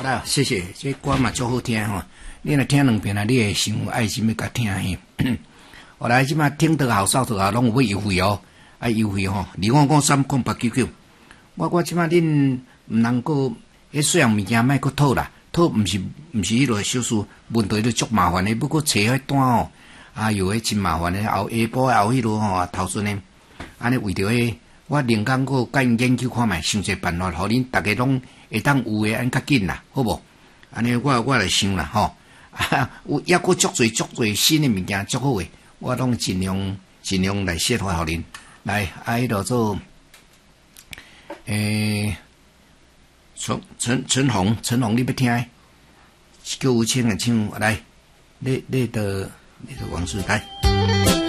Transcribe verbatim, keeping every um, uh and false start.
来，谢谢，这歌嘛足好听吼。你若听两遍啊，你会想有爱心要甲听嘿。后来即马听得好，扫得好，拢有要优惠哦，啊优惠吼，二五五三空八九九。我我即马恁毋通过，迄细样物件莫搁讨啦，讨毋是毋是迄落小事，问题都足麻烦诶，要搁找迄单哦，哎哟，迄真麻烦诶，后下晡后迄落吼，头阵诶，安尼为着迄，我另工搁甲因研究看觅，想一个办法，互恁逐个拢会当有诶，安较紧啦，好无？安尼我我来想啦吼，啊，有抑搁足侪足侪新诶物件，足好诶，我拢尽量尽量来说话互恁，来啊，迄落做，诶。陈陈陈红，陈红，你要听？叫有请啊，唱来，你你的你的王师来。